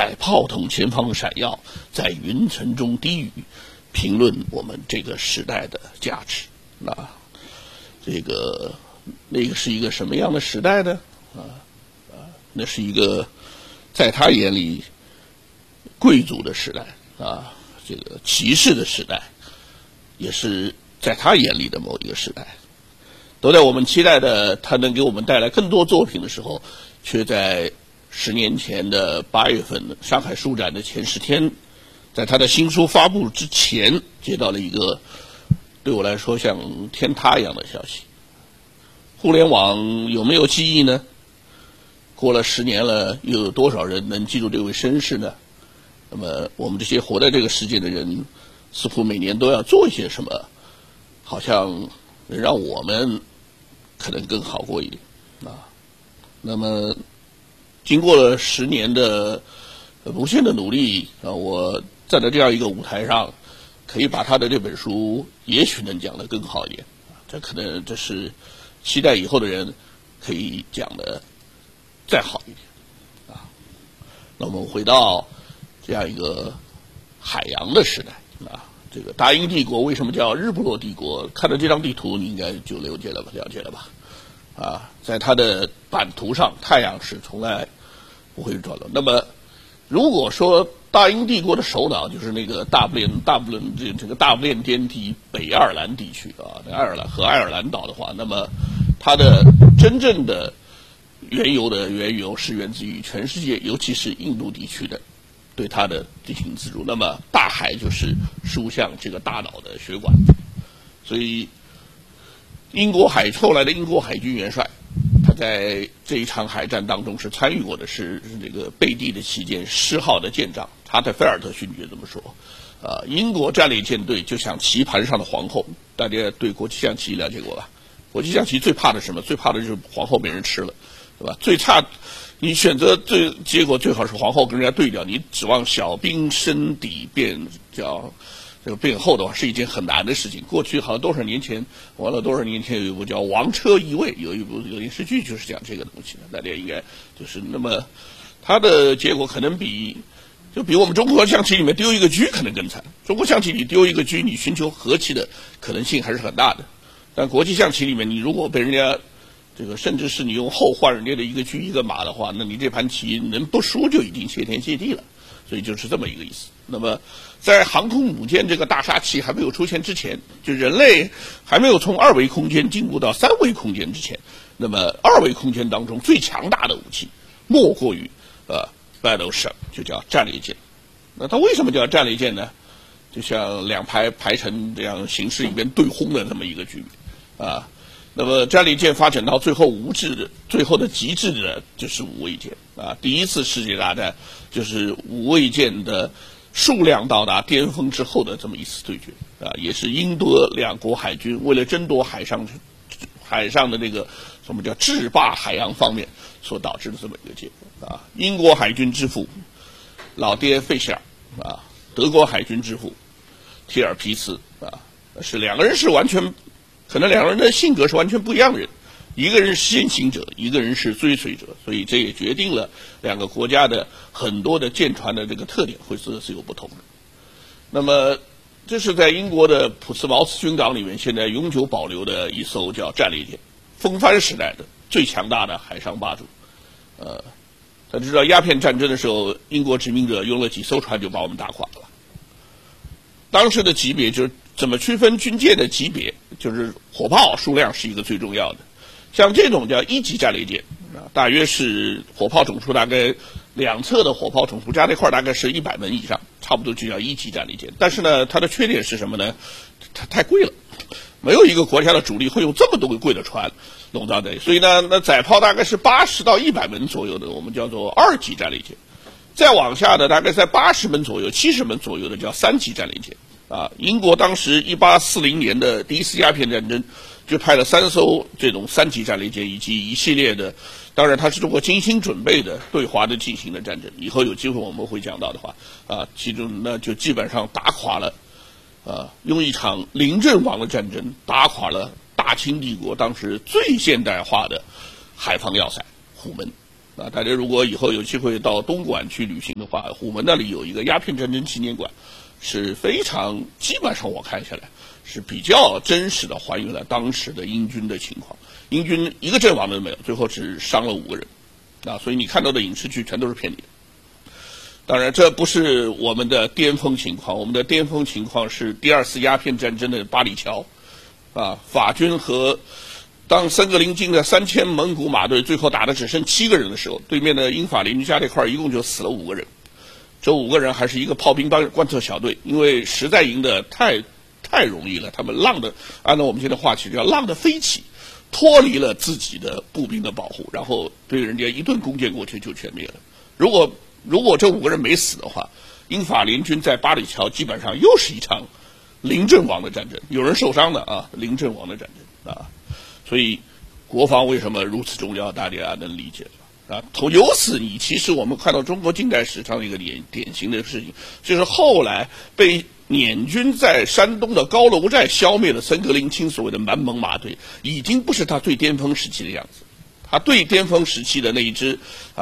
在炮筒前方闪耀，在云层中低语，评论我们这个时代的价值。那个是一个什么样的时代呢？那是一个在他眼里贵族的时代啊，这个骑士的时代，也是在他眼里的某一个时代。都在我们期待的他能给我们带来更多作品的时候，却在10年前的8月份上海书展的前10天，在他的新书发布之前，接到了一个对我来说像天塌一样的消息。互联网有没有记忆呢？过了10年了，又有多少人能记住这位绅士呢？那么我们这些活在这个世界的人，似乎每年都要做一些什么，好像能让我们可能更好过一点啊。那么经过了10年的无限的努力啊，我站在这样一个舞台上，可以把他的这本书也许能讲得更好一点啊。这是期待以后的人可以讲的再好一点啊。那我们回到这样一个海洋的时代啊，这个大英帝国为什么叫日不落帝国？看到这张地图，你应该就了解了吧？啊，在它的版图上，太阳是从来不会转的。那么，如果说大英帝国的首脑就是那个大不列颠地北爱尔兰地区啊，爱尔兰岛的话，那么它的真正的缘由是源自于全世界，尤其是印度地区的对它的进行资助。那么大海就是输向这个大岛的血管，所以后来的英国海军元帅，他在这一场海战当中是参与过的，是这个贝蒂的旗舰10号的舰长查特菲尔特勋爵这么说。英国战列舰队就像棋盘上的皇后，大家对国际象棋了解过吧？国际象棋最怕的是什么？最怕的就是皇后被人吃了，对吧？最差，你选择结果最好是皇后跟人家对调，你指望小兵身底变厚的话，是一件很难的事情。过去好像多少年前有一部叫《王车易位》，有电视剧就是讲这个东西的，大家应该就是那么，它的结果可能比我们中国象棋里面丢一个车可能更惨。中国象棋里丢一个车，你寻求和气的可能性还是很大的。但国际象棋里面，你如果被人家甚至是你用后换人家的一个车一个马的话，那你这盘棋能不输就已经谢天谢地了。所以就是这么一个意思。那么在航空母舰这个大杀器还没有出现之前，就人类还没有从2维空间进入到3维空间之前，那么2维空间当中最强大的武器莫过于battleship， 就叫战列舰。那它为什么叫战列舰呢？就像2排排成这样形式里边对轰的这么一个局面啊。那么战列舰发展到最后的极致的就是无畏舰啊。第一次世界大战就是无畏舰的数量到达巅峰之后的这么一次对决啊，也是英德两国海军为了争夺海上的那个什么叫制霸海洋方面所导致的这么一个结果啊。英国海军之父老爹费舍尔啊，德国海军之父提尔皮茨啊，两个人可能两个人的性格是完全不一样的人，一个人是先行者，一个人是追随者，所以这也决定了两个国家的很多的舰船的这个特点会是有不同的。那么这是在英国的普茨茅斯军港里面现在永久保留的一艘叫战列舰，风帆时代的最强大的海上霸主。他知道鸦片战争的时候，英国殖民者用了几艘船就把我们打垮了。当时的级别就是怎么区分军舰的级别，就是火炮数量是一个最重要的。像这种叫1级战列舰啊，大约是火炮总数大概两侧的火炮总数加在一块大概是100门以上，差不多就叫1级战列舰。但是呢，它的缺点是什么呢？它太贵了，没有一个国家的主力会用这么多个贵的船弄到这里。所以呢，那载炮大概是80到100门左右的，我们叫做2级战列舰。再往下的大概在80门左右、70门左右的叫3级战列舰。啊，英国当时1840年的第一次鸦片战争就派了3艘这种3级战列舰，以及一系列的，当然它是通过精心准备的对华的进行的战争。以后有机会我们会讲到的话，啊，其中呢就基本上打垮了，用一场临阵亡的战争打垮了大清帝国当时最现代化的海防要塞虎门。 啊，大家如果以后有机会到东莞去旅行的话，虎门那里有一个鸦片战争纪念馆，是非常基本上我看下来是比较真实的还原了当时的英军的情况。英军一个阵亡都没有，最后只伤了5个人，啊，所以你看到的影视剧全都是骗你的。当然，这不是我们的巅峰情况，我们的巅峰情况是第2次鸦片战争的巴里桥，啊，法军和当森格林进的3000蒙古马队最后打的只剩7个人的时候，对面的英法联军加在一块一共就死了5个人。这5个人还是一个炮兵观测小队，因为实在赢得太容易了，他们浪的，按照我们现在话题叫浪的飞起，脱离了自己的步兵的保护，然后对人家一顿弓箭过去就全灭了。如果这5个人没死的话，英法联军在巴里桥基本上又是一场零阵亡的战争，有人受伤的啊，零阵亡的战争啊。所以国防为什么如此重要，大家能理解啊。由此其实我们看到中国近代史上一个典型的事情，就是后来被捻军在山东的高楼寨消灭了森格林沁所谓的满蒙马队，已经不是他最巅峰时期的样子。他最巅峰时期的那一支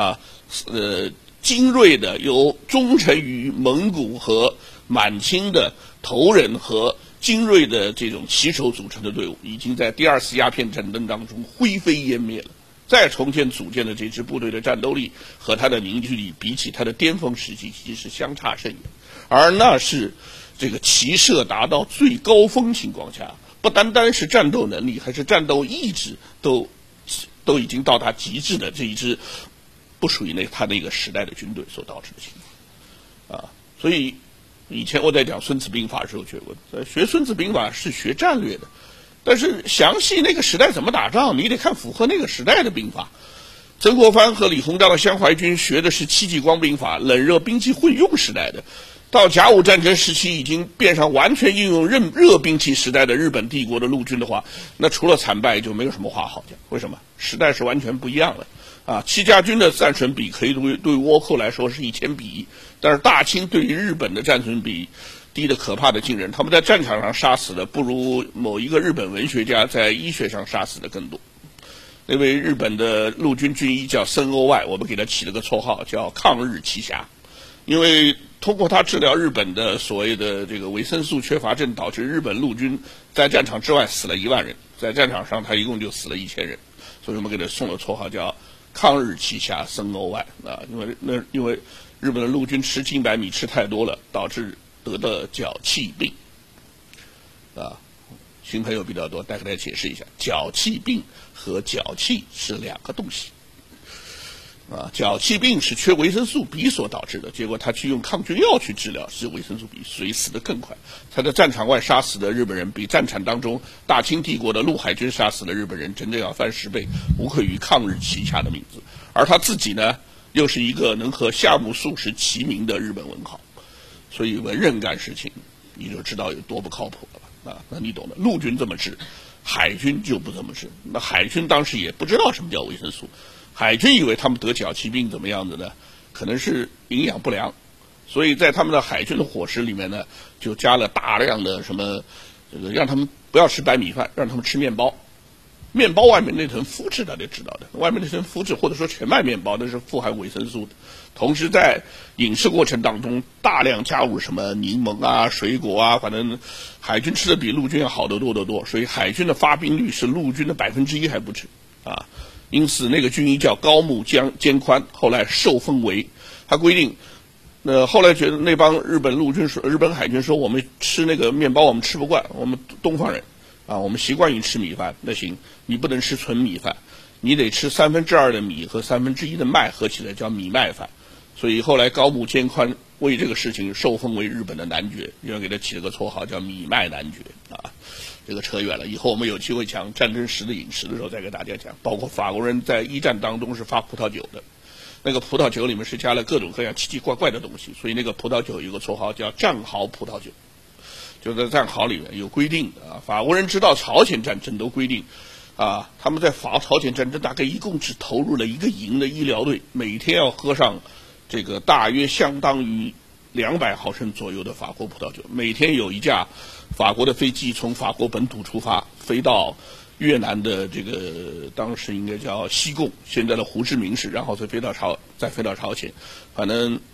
精锐的由忠诚于蒙古和满清的头人和精锐的这种骑手组成的队伍，已经在第2次鸦片战争当中灰飞烟灭了。再重建组建的这支部队的战斗力和它的凝聚力，比起它的巅峰时期其实相差甚远。而那是这个骑射达到最高峰情况下，不单单是战斗能力，还是战斗意志都已经到达极致的这一支不属于他那个时代的军队所导致的情况啊。所以以前我在讲《孙子兵法》的时候学过，学《孙子兵法》是学战略的，但是详细那个时代怎么打仗，你得看符合那个时代的兵法。曾国藩和李鸿章的湘淮军学的是戚继光兵法，冷热兵器混用时代的。到甲午战争时期已经变成完全应用热兵器时代的日本帝国的陆军的话，那除了惨败就没有什么话好讲。为什么？时代是完全不一样的啊！戚家军的战损比可以对倭寇来说是1000比1，但是大清对于日本的战损比低得可怕的惊人，他们在战场上杀死的不如某一个日本文学家在医学上杀死的更多。那位日本的陆军军医叫森欧外，我们给他起了个绰号叫抗日奇侠，因为通过他治疗日本的所谓的这个维生素缺乏症，导致日本陆军在战场之外死了1万人，在战场上他一共就死了1000人，所以我们给他送了绰号叫抗日奇侠森欧外啊，因为日本的陆军吃近百米吃太多了，导致得的脚气病啊。新朋友比较多，再给大家解释一下，脚气病和脚气是2个东西啊。脚气病是缺维生素 B 所导致的，结果他去用抗菌药去治疗，是维生素 B， 所以死得更快。他在战场外杀死的日本人比战场当中大清帝国的陆海军杀死的日本人整整要翻10倍，无愧于抗日奇侠的名字。而他自己呢，又是一个能和夏目漱石齐名的日本文豪，所以文人干事情你就知道有多不靠谱了吧？啊，那你懂的。陆军这么治，海军就不这么治。那海军当时也不知道什么叫维生素，海军以为他们得脚气病怎么样子呢？可能是营养不良，所以在他们的海军的伙食里面呢，就加了大量的什么，让他们不要吃白米饭，让他们吃面包。面包外面那层麸质大家知道的，外面那层麸质或者说全麦面包那是富含维生素的。同时在饮食过程当中大量加入什么柠檬啊、水果啊，反正海军吃的比陆军要好得多得多，所以海军的发病率是陆军的1%还不止啊。因此那个军医叫高木兼宽，后来受封为，他规定，后来觉得那帮日本海军说我们吃那个面包我们吃不惯，我们东方人啊，我们习惯于吃米饭，那行，你不能吃纯米饭，你得吃2/3的米和1/3的麦，合起来叫米麦饭。所以后来高木兼宽为这个事情受封为日本的男爵，又给他起了个绰号叫米麦男爵啊。这个扯远了，以后我们有机会讲战争时的饮食的时候再给大家讲。包括法国人在1战当中是发葡萄酒的，那个葡萄酒里面是加了各种各样奇奇怪怪的东西，所以那个葡萄酒有个绰号叫战壕葡萄酒。就在战壕里面有规定的啊，法国人知道朝鲜战争都规定啊，他们在朝鲜战争大概一共只投入了1个营的医疗队，每天要喝上这个大约相当于200毫升左右的法国葡萄酒。每天有一架法国的飞机从法国本土出发，飞到越南的这个当时应该叫西贡，现在的胡志明市，然后再飞到朝鲜，反正